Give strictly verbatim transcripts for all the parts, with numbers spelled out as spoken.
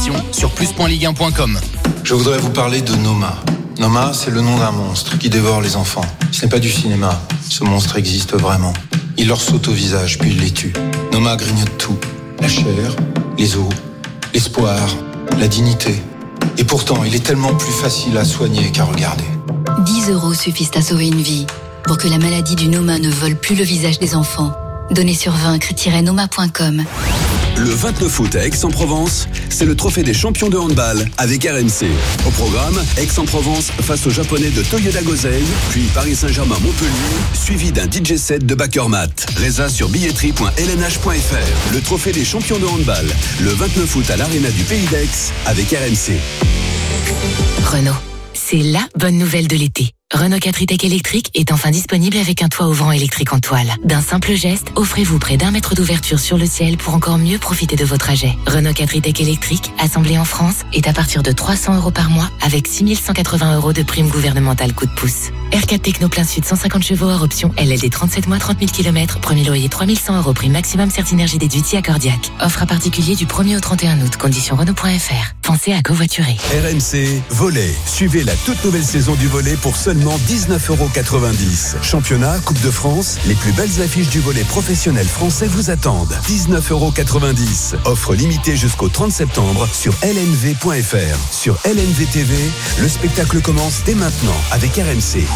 conditions sur plus point ligue un point com. Je voudrais vous parler de Noma. Noma, c'est le nom d'un monstre qui dévore les enfants. Ce n'est pas du cinéma. Ce monstre existe vraiment. Il leur saute au visage, puis il les tue. Noma grignote tout. La chair, les os, l'espoir, la dignité. Et pourtant, il est tellement plus facile à soigner qu'à regarder. dix euros suffisent à sauver une vie. Pour que la maladie du Noma ne vole plus le visage des enfants. Donnez sur vaincre tiret noma point com. Le vingt-neuf août à Aix-en-Provence, c'est le trophée des champions de handball avec R M C. Au programme, Aix-en-Provence face aux Japonais de Toyoda Gosei, puis Paris Saint-Germain-Montpellier, suivi d'un D J set de Bakermat. Résa sur billetterie point l n h point f r. Le trophée des champions de handball, le vingt-neuf août à l'Arena du Pays d'Aix avec R M C. Renault, c'est la bonne nouvelle de l'été. Renault quatre e-Tech électrique est enfin disponible avec un toit ouvrant électrique en toile. D'un simple geste, offrez-vous près d'un mètre d'ouverture sur le ciel pour encore mieux profiter de vos trajets. Renault quatre e-Tech électrique, assemblé en France, est à partir de trois cents euros par mois avec six mille cent quatre-vingts euros de prime gouvernementale coup de pouce. R quatre Techno plein sud cent cinquante chevaux hors option L L D trente-sept mois trente mille kilomètres, premier loyer trois mille cent euros, prime maximum Certinergie déduite accordiaque. Offre à particulier du premier au trente et un août, conditions Renault point f r. Pensez à covoiturer. R M C, volley. Suivez la toute nouvelle saison du volley pour seulement dix-neuf euros quatre-vingt-dix. Championnat, Coupe de France, les plus belles affiches du volley professionnel français vous attendent. dix-neuf euros quatre-vingt-dix. Offre limitée jusqu'au trente septembre sur l n v point f r. Sur L N V T V, le spectacle commence dès maintenant avec R M C.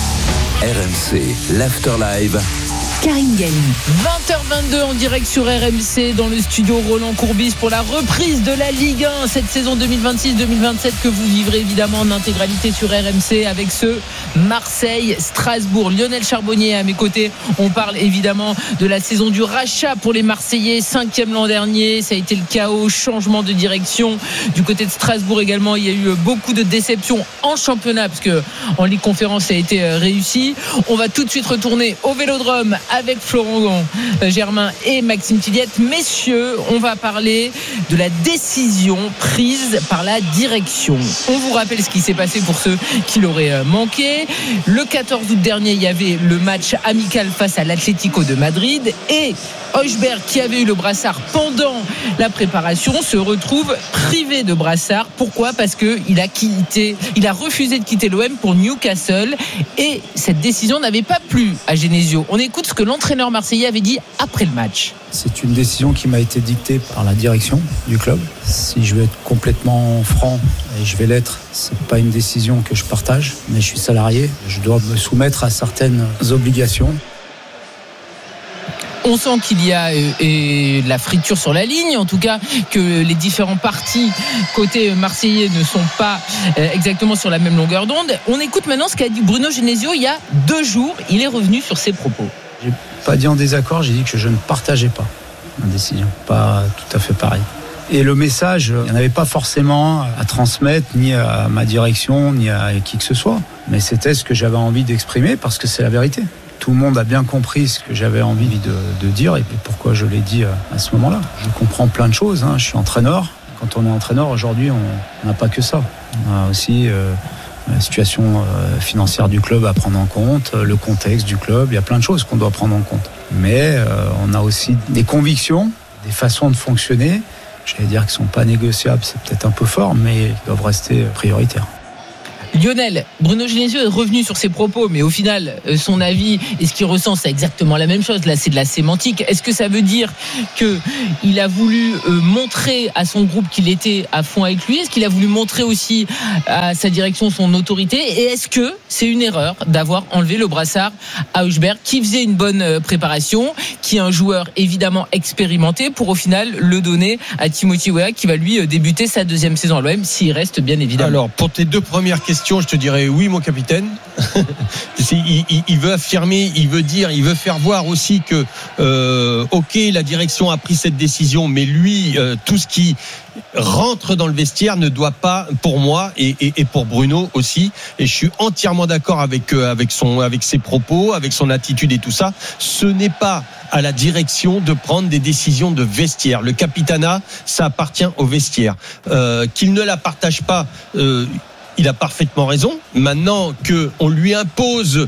R M C, l'Afterlive. Karine Galli. vingt heures vingt-deux en direct sur R M C dans le studio Roland Courbis pour la reprise de la Ligue un cette saison deux mille vingt-six deux mille vingt-sept que vous vivrez évidemment en intégralité sur R M C avec ce Marseille-Strasbourg. Lionel Charbonnier à mes côtés. On parle évidemment de la saison du rachat pour les Marseillais, cinquième l'an dernier. Ça a été le chaos, changement de direction. Du côté de Strasbourg également, il y a eu beaucoup de déceptions en championnat parce que en Ligue Conférence ça a été réussi. On va tout de suite retourner au Vélodrome avec Florent Germain et Maxime Tilliette. Messieurs, on va parler de la décision prise par la direction. On vous rappelle ce qui s'est passé pour ceux qui l'auraient manqué. Le quatorze août dernier, il y avait le match amical face à l'Atlético de Madrid et Højbjerg, qui avait eu le brassard pendant la préparation, se retrouve privé de brassard. Pourquoi ? Parce qu'il a quitté, il a refusé de quitter l'O M pour Newcastle et cette décision n'avait pas plu à Genesio. On écoute ce que l'entraîneur marseillais avait dit après le match. C'est une décision qui m'a été dictée par la direction du club. Si je veux être complètement franc, et je vais l'être, c'est pas une décision que je partage, mais je suis salarié, je dois me soumettre à certaines obligations. On sent qu'il y a euh, et la friture sur la ligne, en tout cas que les différents partis côté marseillais ne sont pas euh, exactement sur la même longueur d'onde. On écoute maintenant ce qu'a dit Bruno Genesio il y a deux jours. Il est revenu sur ses propos. J'ai pas dit en désaccord, j'ai dit que je ne partageais pas ma décision, pas tout à fait pareil. Et le message, il n'y en avait pas forcément à transmettre ni à ma direction ni à qui que ce soit, mais c'était ce que j'avais envie d'exprimer parce que c'est la vérité. Tout le monde a bien compris ce que j'avais envie de, de dire et pourquoi je l'ai dit à ce moment-là. Je comprends plein de choses, hein. Je suis entraîneur. Quand on est entraîneur, aujourd'hui, on n'a pas que ça. On a aussi euh, la situation euh, financière du club à prendre en compte, le contexte du club. Il y a plein de choses qu'on doit prendre en compte. Mais euh, on a aussi des convictions, des façons de fonctionner. J'allais dire qu'ils ne sont pas négociables, c'est peut-être un peu fort, mais ils doivent rester prioritaires. Lionel, Bruno Genesio est revenu sur ses propos, mais au final, son avis et ce qu'il ressent, c'est exactement la même chose. Là, c'est de la sémantique. Est-ce que ça veut dire qu'il a voulu montrer à son groupe qu'il était à fond avec lui ? Est-ce qu'il a voulu montrer aussi à sa direction son autorité ? Et est-ce que c'est une erreur d'avoir enlevé le brassard à Højbjerg, qui faisait une bonne préparation, qui est un joueur évidemment expérimenté, pour au final le donner à Timothy Weah, qui va lui débuter sa deuxième saison à l'O M, s'il reste bien évidemment. Alors, pour tes deux premières questions, je te dirais oui, mon capitaine. il, il, il veut affirmer, il veut dire, il veut faire voir aussi que euh, ok, la direction a pris cette décision, mais lui, euh, tout ce qui rentre dans le vestiaire ne doit pas, pour moi et, et, et pour Bruno aussi, et je suis entièrement d'accord avec euh, avec son avec ses propos, avec son attitude et tout ça. Ce n'est pas à la direction de prendre des décisions de vestiaire. Le capitanat, ça appartient au vestiaire. Euh, qu'il ne la partage pas. Euh, il a parfaitement raison. Maintenant qu'on lui impose,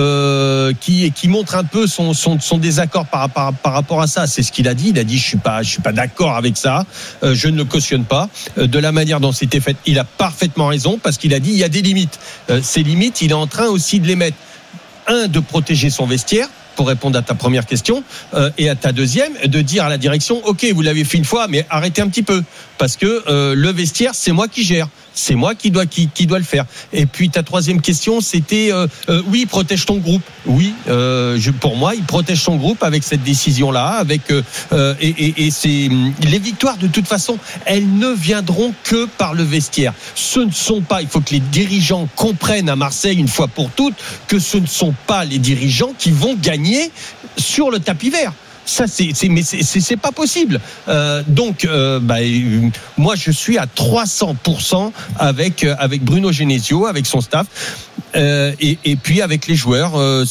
euh, qui, qui montre un peu son, son, son désaccord par, par, par rapport à ça, c'est ce qu'il a dit. Il a dit, je suis pas, je suis pas d'accord avec ça. Euh, je ne le cautionne pas. Euh, de la manière dont c'était fait, il a parfaitement raison parce qu'il a dit, il y a des limites. Euh, ces limites, il est en train aussi de les mettre. Un, de protéger son vestiaire. Pour répondre à ta première question euh, et à ta deuxième, de dire à la direction, ok, vous l'avez fait une fois, mais arrêtez un petit peu parce que euh, le vestiaire, c'est moi qui gère, c'est moi qui dois qui, qui doit le faire. Et puis ta troisième question, c'était euh, euh, oui, protège ton groupe. Oui, euh, je, pour moi, il protège son groupe avec cette décision-là, avec euh, et, et, et c'est les victoires de toute façon, elles ne viendront que par le vestiaire. Ce ne sont pas. Il faut que les dirigeants comprennent à Marseille une fois pour toutes que ce ne sont pas les dirigeants qui vont gagner sur le tapis vert. Ça, c'est, c'est, mais c'est, c'est, c'est pas possible. Euh, donc, euh, bah, euh, moi, je suis à trois cents pour cent avec avec Bruno Genesio, avec son staff, euh, et, et puis avec les joueurs. Euh,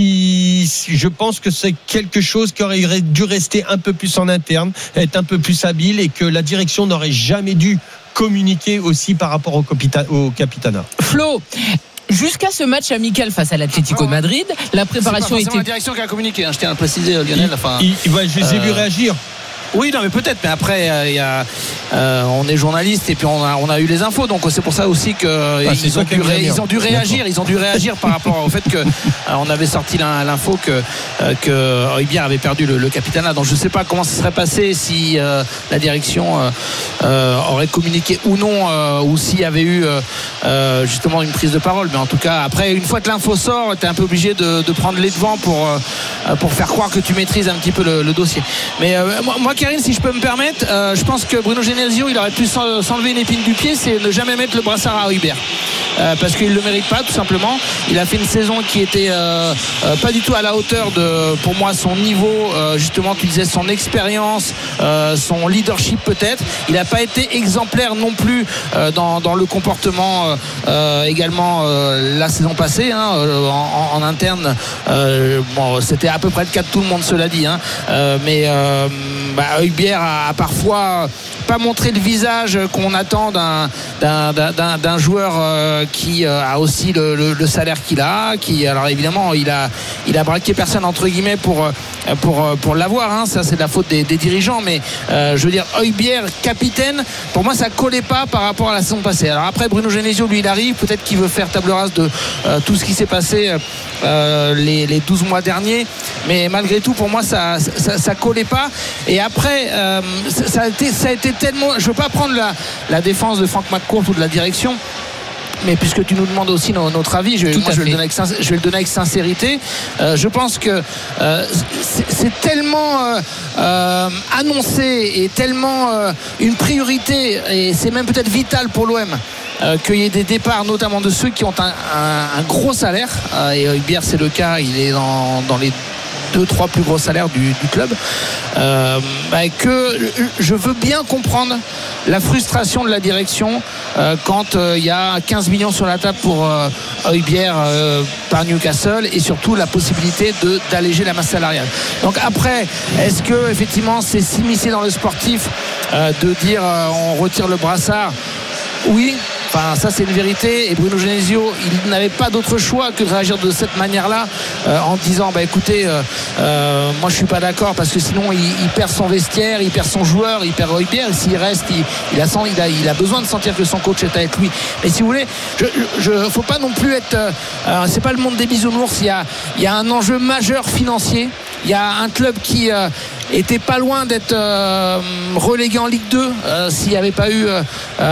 si, si je pense que c'est quelque chose qui aurait dû rester un peu plus en interne, être un peu plus habile, et que la direction n'aurait jamais dû communiquer aussi par rapport au, capita- au Capitana. Flo. Jusqu'à ce match amical face à l'Atlético de Madrid, la préparation était. C'est la direction qui a communiqué, hein, je tiens à le préciser, Lionel. Enfin, il, il, ouais, je les ai vus euh... réagir. Oui, non, mais peut-être. Mais après, euh, y a, euh, on est journaliste et puis on a, on a eu les infos, donc c'est pour ça aussi que ah, ils, ont dû ré, ils ont dû réagir. D'accord. Ils ont dû réagir par rapport au fait que euh, on avait sorti l'info que euh, que Højbjerg avait perdu le, le Capitana. Donc je ne sais pas comment ça serait passé si euh, la direction euh, euh, aurait communiqué ou non, euh, ou s'il y avait eu euh, justement une prise de parole. Mais en tout cas, après, une fois que l'info sort, tu es un peu obligé de, de prendre les devants pour euh, pour faire croire que tu maîtrises un petit peu le, le dossier. Mais euh, moi, moi Karine, si je peux me permettre, euh, je pense que Bruno Genesio, il aurait pu s'enlever une épine du pied, c'est ne jamais mettre le brassard à Højbjerg. Euh, parce qu'il ne le mérite pas, tout simplement. Il a fait une saison qui était euh, euh, pas du tout à la hauteur de, pour moi, son niveau, euh, justement, tu disais son expérience, euh, son leadership peut-être. Il n'a pas été exemplaire non plus euh, dans, dans le comportement euh, également euh, la saison passée, hein, euh, en, en interne. Euh, bon, c'était à peu près le cas de tout le monde, cela dit, hein, euh, mais euh, bah, Højbjerg a, a parfois pas montré le visage qu'on attend d'un, d'un, d'un, d'un joueur euh, qui euh, a aussi le, le, le salaire qu'il a, qui, alors évidemment, il a, il a braqué personne entre guillemets pour, pour, pour l'avoir, hein. Ça c'est de la faute des, des dirigeants, mais euh, je veux dire, Højbjerg capitaine, pour moi ça collait pas par rapport à la saison passée. Alors après, Bruno Genesio, lui, il arrive, peut-être qu'il veut faire table rase de euh, tout ce qui s'est passé euh, les, les douze mois derniers, mais malgré tout, pour moi ça, ça, ça collait pas. Et après, euh, ça, a été, ça a été tellement, je veux pas prendre la, la défense de Frank McCourt ou de la direction, mais puisque tu nous demandes aussi notre avis, je, moi, je, vais le donner avec, je vais le donner avec sincérité. Euh, je pense que euh, c'est, c'est tellement euh, euh, annoncé et tellement euh, une priorité, et c'est même peut-être vital pour l'O M euh, qu'il y ait des départs, notamment de ceux qui ont un, un, un gros salaire. Euh, et Højbjerg, c'est le cas, il est dans, dans les deux, trois plus gros salaires du, du club, euh, bah, que je veux bien comprendre la frustration de la direction euh, quand il euh, y a quinze millions sur la table pour euh, Højbjerg euh, par Newcastle, et surtout la possibilité de, d'alléger la masse salariale. Donc après, est-ce que effectivement c'est s'immiscer dans le sportif euh, de dire euh, on retire le brassard? Oui. Enfin, ça c'est une vérité, et Bruno Genesio, il n'avait pas d'autre choix que de réagir de cette manière-là, euh, en disant bah écoutez, euh, euh, moi je suis pas d'accord, parce que sinon il, il perd son vestiaire, il perd son joueur, il perd Højbjerg. S'il reste, il, il, a, il, a, il a besoin de sentir que son coach est avec lui. Mais si vous voulez, je, je faut pas non plus être, euh, c'est pas le monde des bisounours. Il y a, il y a un enjeu majeur financier. Il y a un club qui euh, était pas loin d'être euh, relégué en Ligue deux euh, s'il n'y avait pas eu euh,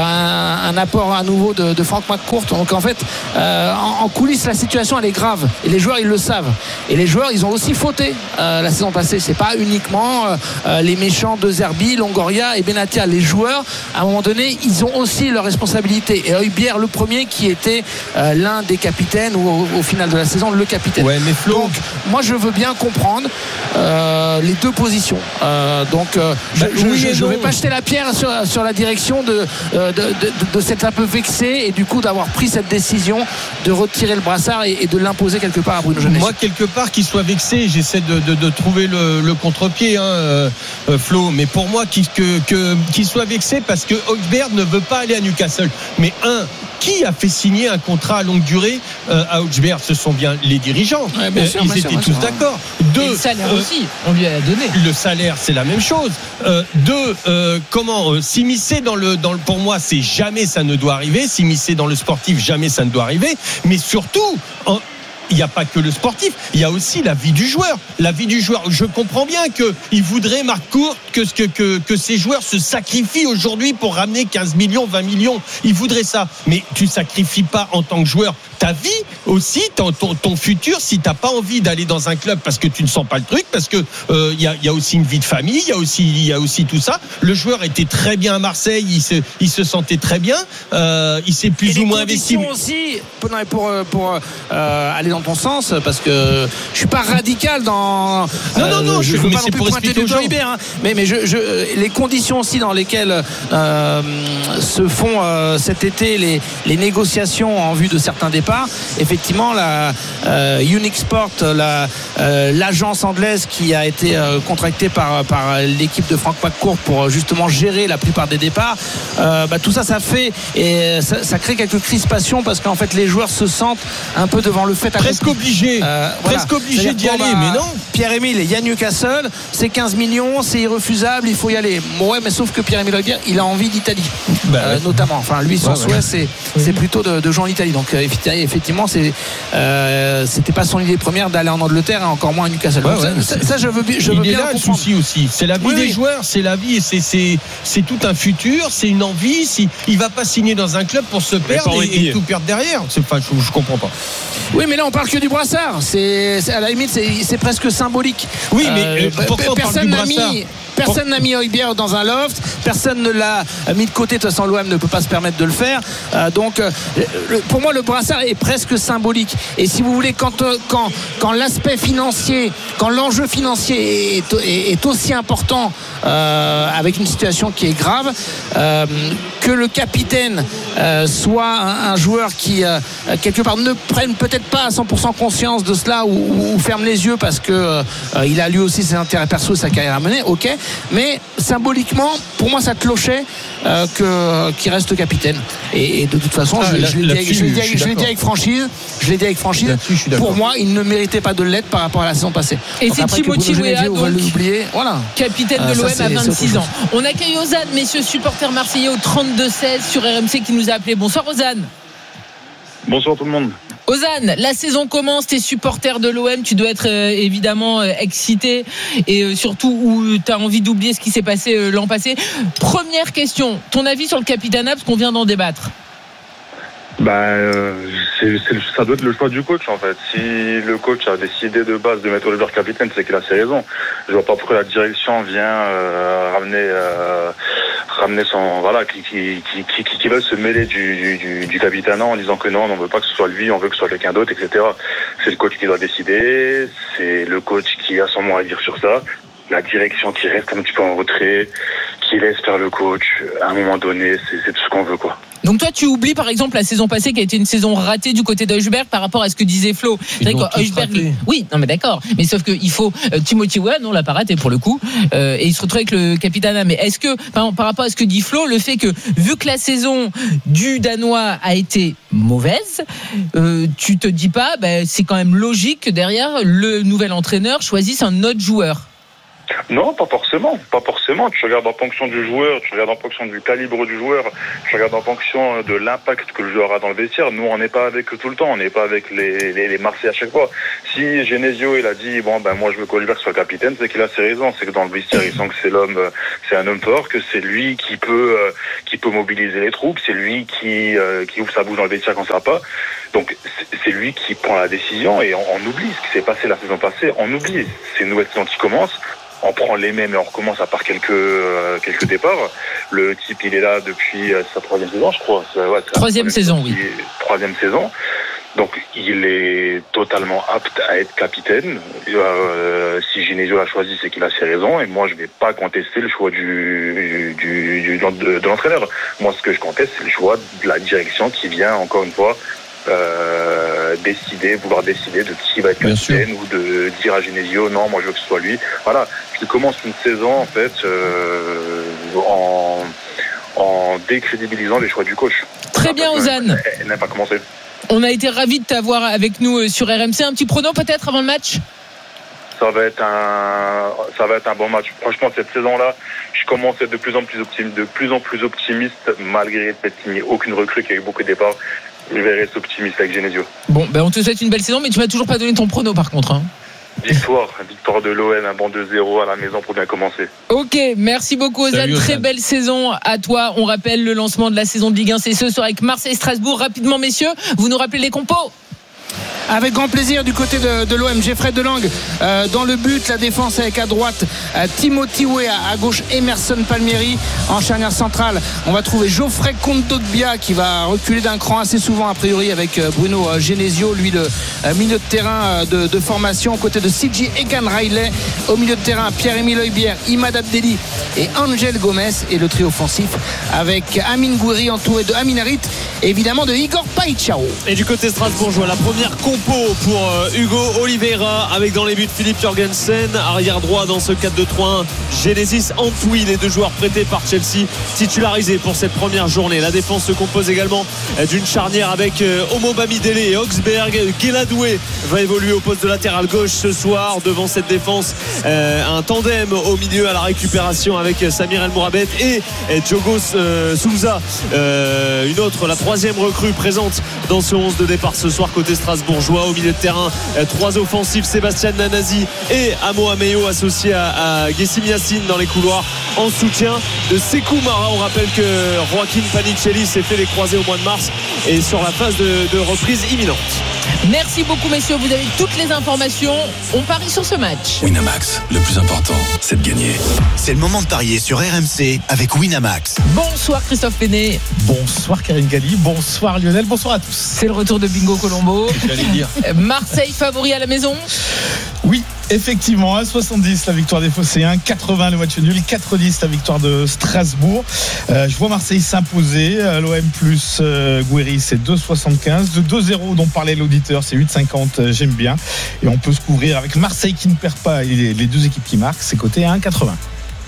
un, un apport à nouveau de, de Frank McCourt. Donc en fait, euh, en, en coulisses, la situation elle est grave, et les joueurs ils le savent. Et les joueurs ils ont aussi fauté euh, la saison passée. C'est pas uniquement euh, les méchants de Zerbi, Longoria et Benatia. Les joueurs, à un moment donné, ils ont aussi leurs responsabilités. Et Højbjerg, le premier, qui était euh, l'un des capitaines, ou au, au final de la saison, le capitaine. Ouais, mais Flo... Donc moi je veux bien comprendre Euh, les deux positions. Euh, donc, euh, bah, je ne oui vais pas jeter la pierre sur, sur la direction de, de, de, de, de s'être un peu vexé, et du coup d'avoir pris cette décision de retirer le brassard et, et de l'imposer quelque part à Bruno Genesio. Moi, quelque part, qu'il soit vexé, j'essaie de, de, de trouver le, le contre-pied, hein, euh, Flo. Mais pour moi, qu'il, que, que, qu'il soit vexé parce que Højbjerg ne veut pas aller à Newcastle. Mais un, qui a fait signer un contrat à longue durée euh, à Augsburg? Ce sont bien les dirigeants. Ouais, bien sûr, ils bien étaient sûr, tous bien sûr. d'accord. Deux, Et le salaire euh, aussi, on lui a donné. le salaire, c'est la même chose. Euh, deux, euh, comment euh, s'immiscer dans le, dans le, pour moi, c'est jamais ça ne doit arriver. S'immiscer dans le sportif, jamais ça ne doit arriver. Mais surtout, en, il n'y a pas que le sportif, il y a aussi la vie du joueur. La vie du joueur. Je comprends bien qu'il voudrait, Marc Court, que, que, que, que ces joueurs se sacrifient aujourd'hui pour ramener quinze millions, vingt millions. Il voudrait ça. Mais tu ne sacrifies pas en tant que joueur ta vie aussi, ton, ton, ton futur, si tu n'as pas envie d'aller dans un club parce que tu ne sens pas le truc, parce qu'il euh, y, a, y a aussi une vie de famille, il y a aussi, y a aussi tout ça. Le joueur était très bien à Marseille, il se, il se sentait très bien, euh, il s'est plus et ou moins investi. aussi, pour, pour, pour euh, aller dans ton sens, parce que je suis pas radical dans. Non, non, non, euh, je je, veux mais pas c'est non pour plus pointer expliquer du aux doigt gens. Hubert, hein, mais, mais je, je, les conditions aussi dans lesquelles euh, se font euh, cet été les, les négociations en vue de certains départs. Effectivement, la euh, Unique Sport, la, euh, l'agence anglaise qui a été euh, contractée par, par l'équipe de Franck McCourt pour justement gérer la plupart des départs, euh, bah, tout ça, ça fait et ça, ça crée quelques crispations parce qu'en fait, les joueurs se sentent un peu devant le fait accompli. Presque obligé, Euh, voilà. presque obligé d'y C'est-à-dire, aller, bon, bah, mais non. Pierre-Émile, il y a Newcastle, c'est quinze millions, c'est irrefusable, il faut y aller. Bon, ouais, mais sauf que Pierre-Émile Heubier, il a envie d'Italie, Bah, euh, ouais. notamment. Enfin, lui, son Ouais, souhait, ouais. c'est, c'est plutôt de, de jouer en Italie. Donc, euh, effectivement, c'est, euh, c'était pas son idée première d'aller en Angleterre et encore moins à Newcastle. Ouais, Donc, ouais, ça, c'est- ça, je veux, bi- je veux il est bien là le comprendre. souci aussi. C'est la vie Oui, des oui. joueurs, c'est la vie, et c'est, c'est, c'est tout un futur, c'est une envie. Si, il va pas signer dans un club pour se perdre pas et, envie. et tout perdre derrière. C'est, enfin, je, je comprends pas. Oui, mais là, on parle que du brassard. C'est, c'est- à la limite, c'est, c'est presque symbolique. Oui, mais, euh, bah, pourquoi on parle personne du n'a brassard mis. Personne n'a mis Heubier dans un loft, personne ne l'a mis de côté. De toute façon, l'O M ne peut pas se permettre de le faire. Euh, donc, euh, le- pour moi, le brassard est presque symbolique. Et si vous voulez, quand, euh, quand, quand l'aspect financier, quand l'enjeu financier est, est, est aussi important euh, avec une situation qui est grave, euh, que le capitaine euh, soit un, un joueur qui, euh, quelque part, ne prenne peut-être pas à cent pour cent conscience de cela ou, ou, ou ferme les yeux parce que euh, il a lui aussi ses intérêts perso et sa carrière à mener, ok. Mais symboliquement, pour moi, ça clochait euh, que, qu'il reste capitaine. Et, et de toute façon, Ah, je, là- je l'ai dit, avec- là-dessus, je l'ai dit je avec- suis je l'ai dit d'accord. avec franchise. Je l'ai dit avec franchise. Là-dessus, je suis d'accord. Pour moi, il ne méritait pas de l'être par rapport à la saison passée. Et Donc c'est après que Timothy Bruno Weah, Genesio va donc. l'oublier. Voilà. Capitaine de Ah, ça, l'O M c'est- à c'est vingt-six autre ans. On accueille Ozan, messieurs supporters marseillais au trente-deux seize sur R M C qui nous a appelé. Bonsoir Ozan. Bonsoir tout le monde. Ozan, la saison commence, t'es supporter de l'O M, tu dois être euh, évidemment euh, excité et euh, surtout où t'as envie d'oublier ce qui s'est passé euh, l'an passé. Première question, ton avis sur le capitana parce qu'on vient d'en débattre. Bah, euh, c'est, c'est, ça doit être le choix du coach en fait. Si le coach a décidé de base de mettre Oliver capitaine, c'est qu'il a ses raisons. Je vois pas pourquoi la direction vient euh, ramener, euh, ramener son, voilà, qui, qui, qui, qui, qui veulent se mêler du, du, du capitana en disant que non, on veut pas que ce soit lui, on veut que ce soit quelqu'un d'autre, et cetera. C'est le coach qui doit décider. C'est le coach qui a son mot à dire sur ça. La direction qui reste un petit peu en retrait, qui laisse faire le coach. À un moment donné, c'est, c'est tout ce qu'on veut quoi. Donc toi tu oublies par exemple la saison passée qui a été une saison ratée du côté d'Heuberg par rapport à ce que disait Flo. C'est vrai Ils ont tous qu'Heuberg, raté. oui, non mais d'accord, mais sauf qu'il faut euh, Timothy Weah, non, l'a pas raté pour le coup, euh, et il se retrouve avec le capitana. Mais est-ce que par, par rapport à ce que dit Flo, le fait que vu que la saison du Danois a été mauvaise, euh, tu te dis pas, bah, c'est quand même logique que derrière le nouvel entraîneur choisisse un autre joueur. Non, pas forcément, pas forcément. Tu regardes en fonction du joueur, tu regardes en fonction du calibre du joueur, tu regardes en fonction de l'impact que le joueur a dans le vestiaire. Nous, on n'est pas avec eux tout le temps, on n'est pas avec les, les, les Marseillais à chaque fois. Si Genesio, il a dit, bon, ben, moi, je veux qu'Oliver soit capitaine, c'est qu'il a ses raisons. C'est que dans le vestiaire, il sent que c'est l'homme, euh, c'est un homme fort, que c'est lui qui peut, euh, qui peut mobiliser les troupes, c'est lui qui, euh, qui ouvre sa bouche dans le vestiaire quand ça va pas. Donc, c'est, c'est lui qui prend la décision et on, on oublie ce qui s'est passé la saison passée, on oublie. C'est une nouvelle saison qui commence. On prend les mêmes et on recommence à part quelques euh, quelques départs. Le type, il est là depuis euh, sa troisième saison, je crois. C'est, ouais, c'est Troisième saison, oui. Troisième saison. Donc, il est totalement apte à être capitaine. Euh, si Genesio l'a choisi, c'est qu'il a ses raisons. Et moi, je vais pas contester le choix du, du, du de, de l'entraîneur. Moi, ce que je conteste, c'est le choix de la direction qui vient, encore une fois, Euh, décider, vouloir décider de qui va être capitaine ou de dire à Genesio non, moi je veux que ce soit lui. Voilà, tu commences une saison en fait euh, en en décrédibilisant les choix du coach. Très bien, Ozan. Elle n'a pas commencé. On a été ravis de t'avoir avec nous sur R M C. Un petit prono peut-être avant le match ? Ça va être un, ça va être un bon match. Franchement, cette saison-là, je commence à être de plus en plus optimiste, de plus en plus optimiste, malgré le fait qu'il n'y ait aucune recrue, qu'il y a eu beaucoup de départs. Je vais rester optimiste avec Genesio. Bon, ben on te souhaite une belle saison, mais tu m'as toujours pas donné ton prono par contre. Hein. Victoire, victoire de l'O M, un bon deux zéro à la maison pour bien commencer. Ok, merci beaucoup Ozan, très belle saison à toi. On rappelle le lancement de la saison de Ligue un, c'est ce soir avec Marseille-Strasbourg. Rapidement messieurs, vous nous rappelez les compos ? Avec grand plaisir du côté de, de l'O M. Geoffrey Delangue euh, dans le but, la défense avec à droite euh, Timothy Weah, à gauche Emerson Palmieri. En charnière centrale, on va trouver Geoffrey Kondogbia qui va reculer d'un cran assez souvent a priori avec euh, Bruno euh, Genesio, lui le euh, milieu de terrain euh, de, de formation, aux côtés de C J Egan Riley. Au milieu de terrain, Pierre-Emile Højbjerg, Imad Abdelli et Angel Gomez, et le trio offensif avec Amine Gouiri entouré de Amin Harit et évidemment de Igor Paixão. Et du côté strasbourgeois, la première compo pour euh, Hugo Oliveira avec dans les buts Philippe Jorgensen, arrière droit dans ce quatre deux trois un, Genesis Antwi, les deux joueurs prêtés par Chelsea titularisés pour cette première journée. La défense se compose également euh, d'une charnière avec euh, Omo Bamidele et Oxberg. Guéladoué va évoluer au poste de latéral gauche ce soir devant cette défense, euh, un tandem au milieu à la récupération avec Samir El Mourabet et, et Diogo euh, Souza, euh, une autre, la troisième recrue présente dans ce onze de départ ce soir côté strasbourgeois. Au milieu de terrain, trois offensifs, Sébastien Nanazi et Amo Ameyo associés à, à Gessim Yassine dans les couloirs en soutien de Sekou Mara. On rappelle que Joaquin Panicelli s'est fait les croisés au mois de mars et sur la phase de, de reprise imminente. Merci beaucoup messieurs, vous avez toutes les informations. On parie sur ce match. Winamax, le plus important, c'est de gagner. C'est le moment de parier sur R M C avec Winamax. Bonsoir Christophe Pénet. Bonsoir Karine Galli, bonsoir Lionel, bonsoir à tous. C'est le retour de Bingo Colombo. J'allais dire. Marseille favori à la maison ? Oui, effectivement, un soixante-dix la victoire des Phocéens, quatre-vingts le match nul, quatre dix la victoire de Strasbourg. Euh, je vois Marseille s'imposer. L'O M plus euh, Gouiri, c'est deux soixante-quinze. De deux zéro dont parlait l'auditeur, c'est huit cinquante, euh, j'aime bien. Et on peut se couvrir avec Marseille qui ne perd pas et les, les deux équipes qui marquent, c'est coté à un quatre-vingts.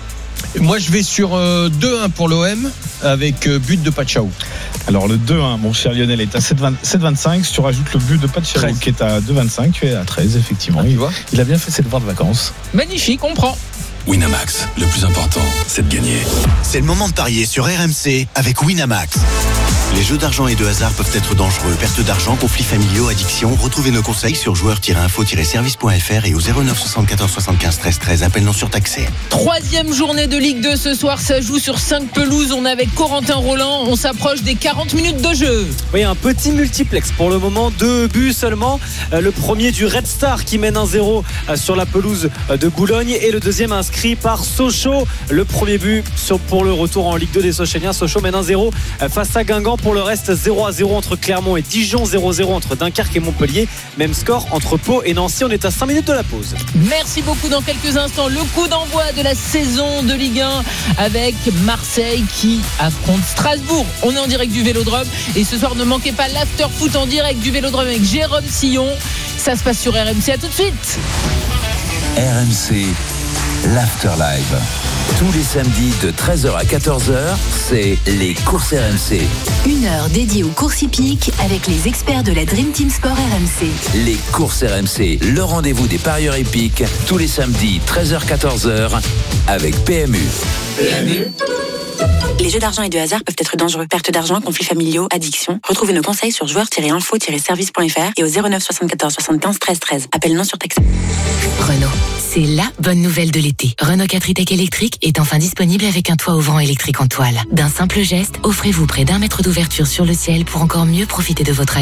Moi je vais sur euh, deux un pour l'O M avec euh, but de Paixão. Alors le deux un, mon cher Lionel, est à sept vingt-cinq. Si tu rajoutes le but de Paixão qui est à deux vingt-cinq, tu es à treize effectivement. Ah, tu vois, il a bien fait ses devoirs de vacances. Magnifique, on prend. Winamax, le plus important, c'est de gagner. C'est le moment de parier sur R M C avec Winamax. Les jeux d'argent et de hasard peuvent être dangereux. Perte d'argent, conflits familiaux, addiction. Retrouvez nos conseils sur joueurs tiret info tiret service point f r et au zéro neuf soixante-quatorze soixante-quinze treize treize. Appel non surtaxé. Troisième journée de Ligue deux ce soir. Ça joue sur cinq pelouses. On est avec Corentin Roland. On s'approche des quarante minutes de jeu. Oui, un petit multiplex pour le moment. Deux buts seulement. Le premier du Red Star qui mène un zéro sur la pelouse de Boulogne. Et le deuxième inscrit par Sochaux. Le premier but pour le retour en Ligue deux des Sochéliens. Sochaux mène un zéro face à Guingamp. Pour le reste, zéro à zéro entre Clermont et Dijon, zéro zéro entre Dunkerque et Montpellier. Même score entre Pau et Nancy. On est à cinq minutes de la pause. Merci beaucoup. Dans quelques instants, le coup d'envoi de la saison de Ligue un avec Marseille qui affronte Strasbourg. On est en direct du Vélodrome et ce soir ne manquez pas l'after foot en direct du Vélodrome avec Jérôme Sillon. Ça se passe sur R M C. À tout de suite. R M C, l'After Live. Tous les samedis de treize heures à quatorze heures, c'est les courses R M C. Une heure dédiée aux courses hippiques avec les experts de la Dream Team Sport R M C. Les courses R M C, le rendez-vous des parieurs hippiques, tous les samedis treize heures à quatorze heures avec P M U. P M U. Les jeux d'argent et de hasard peuvent être dangereux. Perte d'argent, conflits familiaux, addiction. Retrouvez nos conseils sur joueurs tiret info tiret service point f r et au zéro neuf soixante-quatorze soixante-quinze treize treize. Appel non surtaxé. Renault, c'est la bonne nouvelle de l'été. Renault quatre e-Tech électrique est enfin disponible avec un toit ouvrant électrique en toile. D'un simple geste, offrez-vous près d'un mètre d'ouverture sur le ciel pour encore mieux profiter de votre